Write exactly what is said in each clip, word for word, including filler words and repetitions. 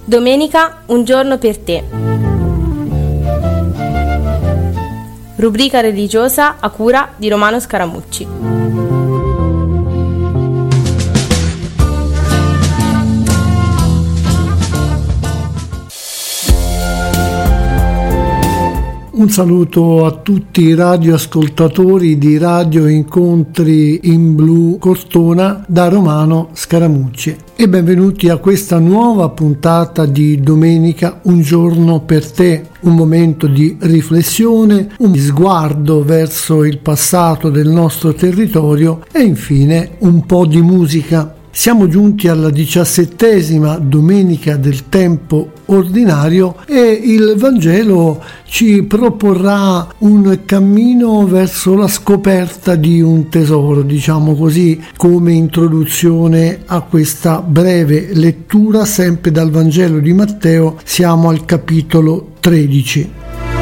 Domenica, un giorno per te. Rubrica religiosa a cura di Romano Scaramucci. Un saluto a tutti i radioascoltatori di Radio Incontri in Blu Cortona da Romano Scaramucci e benvenuti a questa nuova puntata di Domenica, un giorno per te, un momento di riflessione, un sguardo verso il passato del nostro territorio e infine un po' di musica. Siamo giunti alla diciassettesima domenica del tempo ordinario e il Vangelo ci proporrà un cammino verso la scoperta di un tesoro, diciamo così, come introduzione a questa breve lettura sempre dal Vangelo di Matteo. Siamo al capitolo tredici.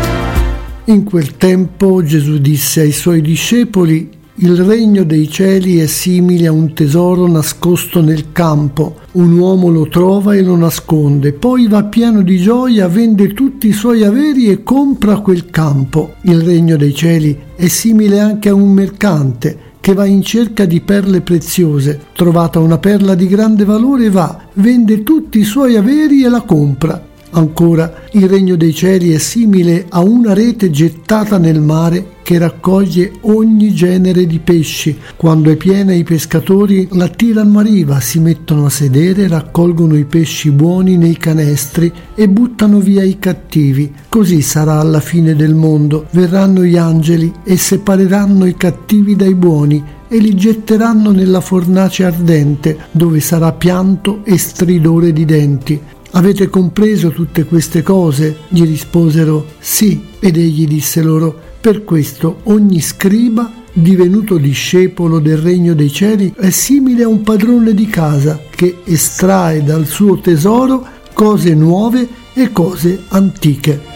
In quel tempo Gesù disse ai suoi discepoli: il regno dei cieli è simile a un tesoro nascosto nel campo. Un uomo lo trova e lo nasconde, poi va pieno di gioia, vende tutti i suoi averi e compra quel campo. Il regno dei cieli è simile anche a un mercante che va in cerca di perle preziose. Trovata una perla di grande valore, va, vende tutti i suoi averi e la compra. Ancora, il regno dei cieli è simile a una rete gettata nel mare che raccoglie ogni genere di pesci. Quando è piena, i pescatori la tirano a riva, si mettono a sedere, raccolgono i pesci buoni nei canestri e buttano via i cattivi. Così sarà alla fine del mondo. Verranno gli angeli e separeranno i cattivi dai buoni e li getteranno nella fornace ardente, dove sarà pianto e stridore di denti. Avete compreso tutte queste cose? Gli risposero sì, ed egli disse loro: per questo ogni scriba divenuto discepolo del regno dei cieli è simile a un padrone di casa che estrae dal suo tesoro cose nuove e cose antiche.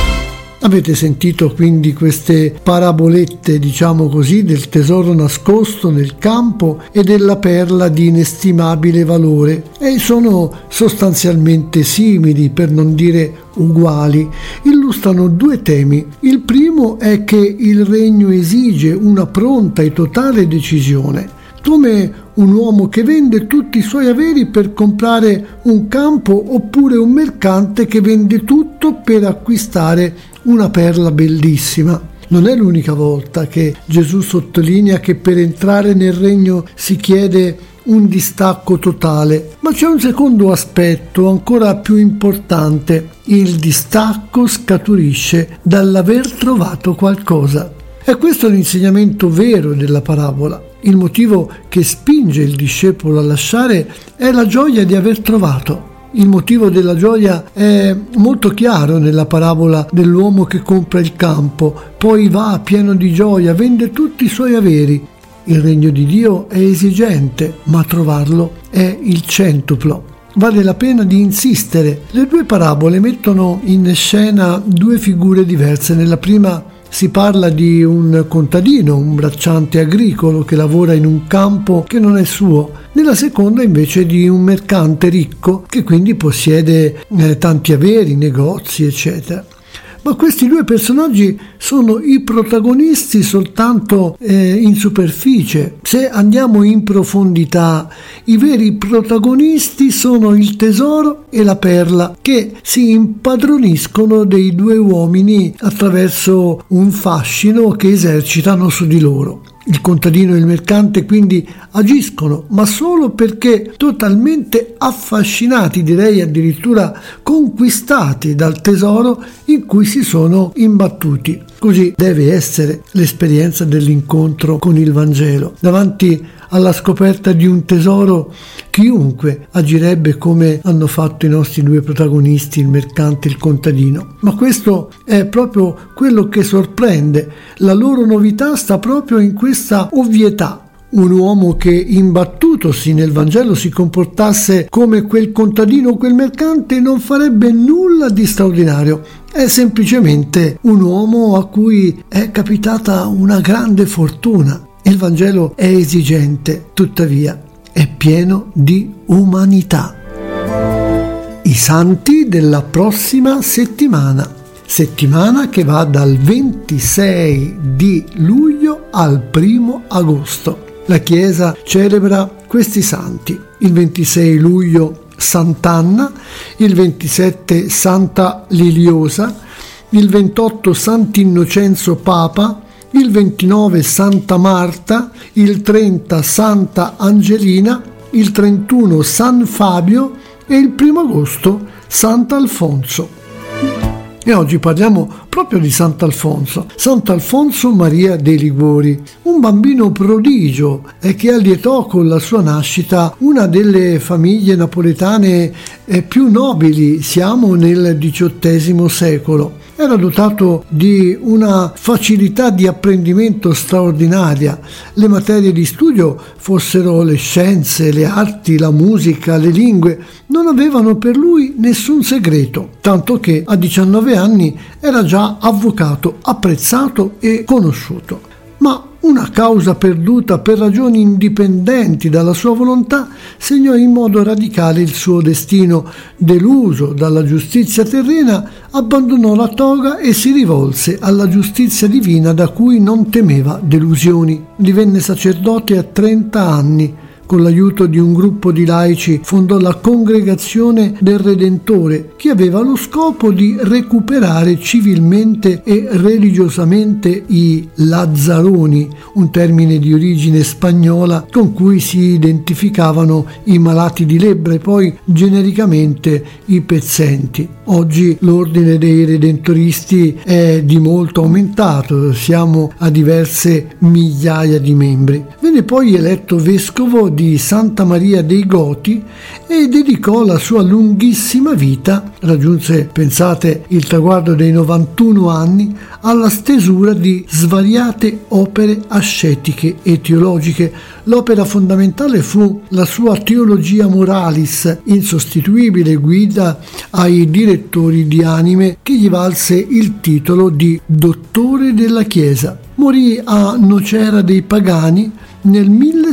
Avete sentito quindi queste parabolette, diciamo così, del tesoro nascosto nel campo e della perla di inestimabile valore, e sono sostanzialmente simili, per non dire uguali. Illustrano due temi. Il primo è che il regno esige una pronta e totale decisione, come un uomo che vende tutti i suoi averi per comprare un campo, oppure un mercante che vende tutto per acquistare una perla bellissima. Non è l'unica volta che Gesù sottolinea che per entrare nel regno si chiede un distacco totale, ma c'è un secondo aspetto ancora più importante. Il distacco scaturisce dall'aver trovato qualcosa. E questo è l'insegnamento vero della parabola. Il motivo che spinge il discepolo a lasciare è la gioia di aver trovato. Il motivo della gioia è molto chiaro nella parabola dell'uomo che compra il campo, poi va pieno di gioia, vende tutti i suoi averi. Il regno di Dio è esigente, ma trovarlo è il centuplo. Vale la pena di insistere. Le due parabole mettono in scena due figure diverse. Nella prima si parla di un contadino, un bracciante agricolo che lavora in un campo che non è suo. Nella seconda invece di un mercante ricco che quindi possiede eh, tanti averi, negozi, eccetera. Ma questi due personaggi sono i protagonisti soltanto eh, in superficie. Se andiamo in profondità, i veri protagonisti sono il tesoro e la perla, che si impadroniscono dei due uomini attraverso un fascino che esercitano su di loro. Il contadino e il mercante quindi agiscono, ma solo perché totalmente affascinati, direi addirittura conquistati dal tesoro in cui si sono imbattuti. Così deve essere l'esperienza dell'incontro con il Vangelo. Davanti alla scoperta di un tesoro, chiunque agirebbe come hanno fatto i nostri due protagonisti, il mercante e il contadino. Ma questo è proprio quello che sorprende. La loro novità sta proprio in questa ovvietà. Un uomo che, imbattutosi nel Vangelo, si comportasse come quel contadino o quel mercante non farebbe nulla di straordinario. È semplicemente un uomo a cui è capitata una grande fortuna. Il Vangelo è esigente, tuttavia è pieno di umanità. i santi della prossima settimana. Settimana che va dal ventisei di luglio al primo agosto. La Chiesa celebra questi santi. Il ventisei luglio Sant'Anna, il ventisette Santa Liliosa, il ventotto Sant'Innocenzo Papa, il ventinove Santa Marta, il trenta Santa Angelina, il trentuno San Fabio e il primo agosto Sant'Alfonso. E oggi parliamo proprio di Sant'Alfonso, Sant'Alfonso Maria dei Liguori, un bambino prodigio e che allietò con la sua nascita una delle famiglie napoletane più nobili. Siamo nel diciottesimo secolo. Era dotato di una facilità di apprendimento straordinaria. Le materie di studio, fossero le scienze, le arti, la musica, le lingue, non avevano per lui nessun segreto, tanto che a diciannove anni era già avvocato apprezzato e conosciuto. Ma una causa perduta per ragioni indipendenti dalla sua volontà segnò in modo radicale il suo destino. Deluso dalla giustizia terrena, abbandonò la toga e si rivolse alla giustizia divina da cui non temeva delusioni. Divenne sacerdote a trenta anni. Con l'aiuto di un gruppo di laici fondò la Congregazione del Redentore, che aveva lo scopo di recuperare civilmente e religiosamente i Lazzaroni, un termine di origine spagnola con cui si identificavano i malati di lebbra e poi genericamente i pezzenti. Oggi l'ordine dei Redentoristi è di molto aumentato, siamo a diverse migliaia di membri. Venne poi eletto vescovo di Santa Maria dei Goti e dedicò la sua lunghissima vita, raggiunse, pensate, il traguardo dei novantuno anni, alla stesura di svariate opere ascetiche e teologiche. L'opera fondamentale fu la sua Theologia Moralis, insostituibile guida ai direttori di anime, che gli valse il titolo di Dottore della Chiesa. Morì a Nocera dei Pagani nel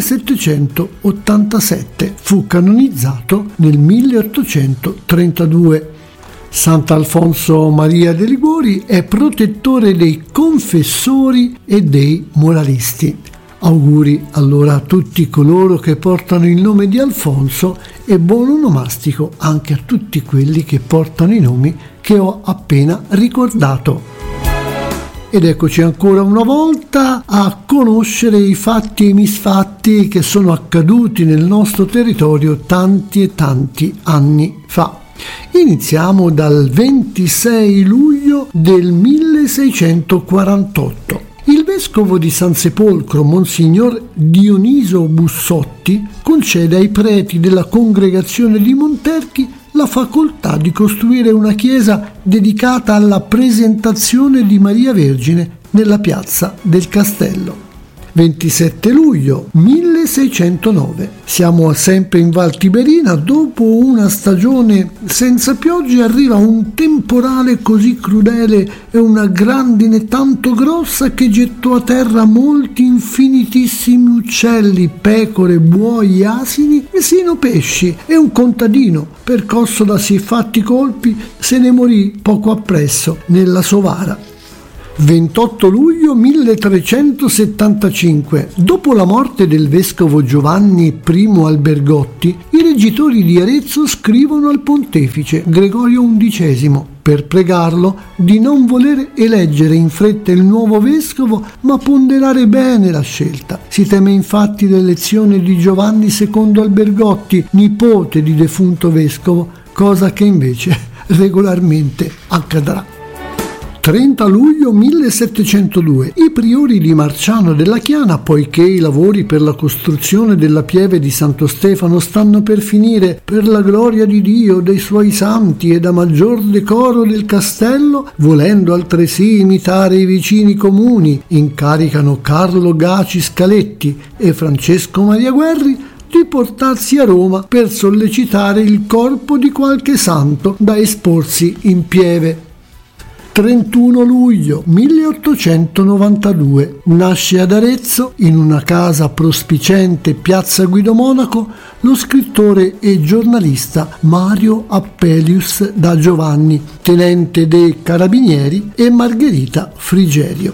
millesettecentottantasette. Fu canonizzato nel milleottocentotrentadue. Sant'Alfonso Maria dei Liguori è protettore dei confessori e dei moralisti. Auguri allora a tutti coloro che portano il nome di Alfonso e buon onomastico anche a tutti quelli che portano i nomi che ho appena ricordato. Ed eccoci ancora una volta a conoscere i fatti e i misfatti che sono accaduti nel nostro territorio tanti e tanti anni fa. Iniziamo dal ventisei luglio del milleseicentoquarantotto. Il vescovo di San Sepolcro, Monsignor Dioniso Bussotti, concede ai preti della congregazione di Monterchi la facoltà di costruire una chiesa dedicata alla presentazione di Maria Vergine nella piazza del Castello. ventisette luglio milleseicentonove. Siamo sempre in Val Tiberina. Dopo una stagione senza piogge arriva un temporale così crudele e una grandine tanto grossa che gettò a terra molti infinitissimi uccelli, pecore, buoi, asini e sino pesci, e un contadino, percosso da siffatti colpi, se ne morì poco appresso nella Sovara. ventotto luglio milletrecentosettantacinque. Dopo la morte del vescovo Giovanni I Albergotti, i reggitori di Arezzo scrivono al pontefice Gregorio undicesimo per pregarlo di non voler eleggere in fretta il nuovo vescovo, ma ponderare bene la scelta. Si teme infatti l'elezione di Giovanni secondo Albergotti, nipote di defunto vescovo, cosa che invece regolarmente accadrà. trenta luglio millesettecentodue. I priori di Marciano della Chiana, poiché i lavori per la costruzione della pieve di Santo Stefano stanno per finire, per la gloria di Dio, dei suoi santi e da maggior decoro del castello, volendo altresì imitare i vicini comuni, incaricano Carlo Gaci Scaletti e Francesco Maria Guerri di portarsi a Roma per sollecitare il corpo di qualche santo da esporsi in pieve. trentuno luglio milleottocentonovantadue nasce ad Arezzo, in una casa prospicente piazza Guido Monaco, lo scrittore e giornalista Mario Appelius da Giovanni, tenente dei Carabinieri, e Margherita Frigerio.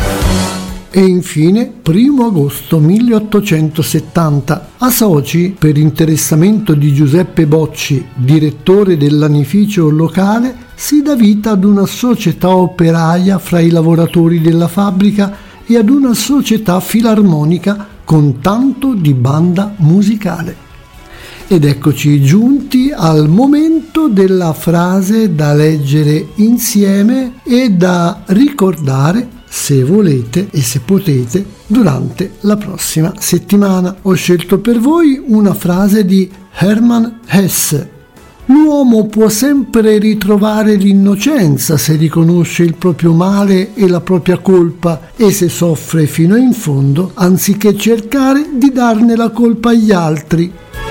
E infine, primo agosto milleottocentosettanta, a Soci, per interessamento di Giuseppe Bocci, direttore dell'anificio locale, si dà vita ad una società operaia fra i lavoratori della fabbrica e ad una società filarmonica con tanto di banda musicale. Ed eccoci giunti al momento della frase da leggere insieme e da ricordare, se volete e se potete, durante la prossima settimana. Ho scelto per voi una frase di Hermann Hesse. L'uomo può sempre ritrovare l'innocenza se riconosce il proprio male e la propria colpa e se soffre fino in fondo, anziché cercare di darne la colpa agli altri.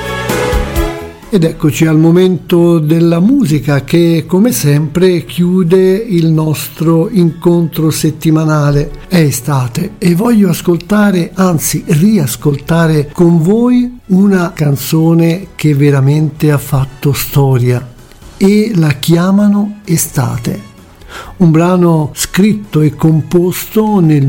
Ed eccoci al momento della musica che, come sempre, chiude il nostro incontro settimanale. È estate e voglio ascoltare, anzi riascoltare con voi una canzone che veramente ha fatto storia e la chiamano Estate. Un brano scritto e composto nel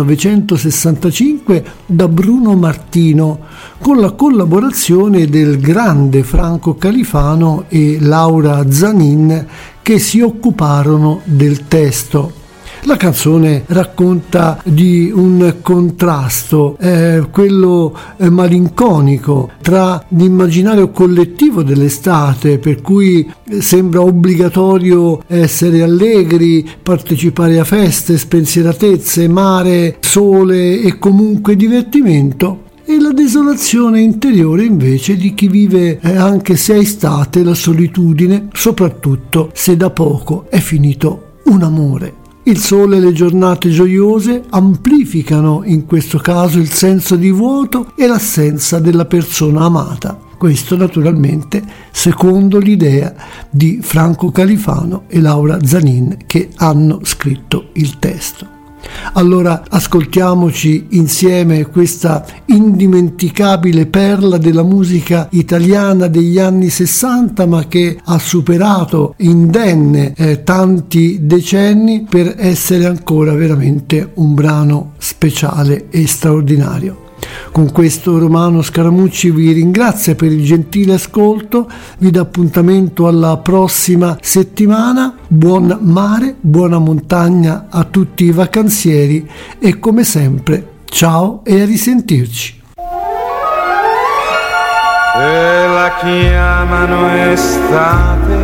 millenovecentosessantacinque da Bruno Martino con la collaborazione del grande Franco Califano e Laura Zanin, che si occuparono del testo. La canzone racconta di un contrasto, eh, quello eh, malinconico, tra l'immaginario collettivo dell'estate, per cui sembra obbligatorio essere allegri, partecipare a feste, spensieratezze, mare, sole e comunque divertimento, e la desolazione interiore invece di chi vive, eh, anche se è estate, la solitudine, soprattutto se da poco è finito un amore. Il sole e le giornate gioiose amplificano in questo caso il senso di vuoto e l'assenza della persona amata. Questo naturalmente secondo l'idea di Franco Califano e Laura Zanin, che hanno scritto il testo. Allora ascoltiamoci insieme questa indimenticabile perla della musica italiana degli anni sessanta, ma che ha superato indenne eh, tanti decenni per essere ancora veramente un brano speciale e straordinario. Con questo Romano Scaramucci vi ringrazia per il gentile ascolto, vi dà appuntamento alla prossima settimana. Buon mare, buona montagna a tutti i vacanzieri e come sempre ciao e a risentirci. E la chiamano estate